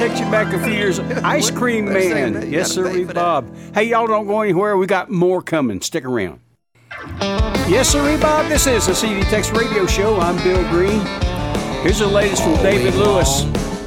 Takes you back a few years. Ice Cream Man. Yes, sir, Bob. Hey, y'all don't go anywhere. We got more coming. Stick around. Yes, sir, Bob. This is the CD Tex Radio Show. I'm Bill Green. Here's the latest from David Lewis.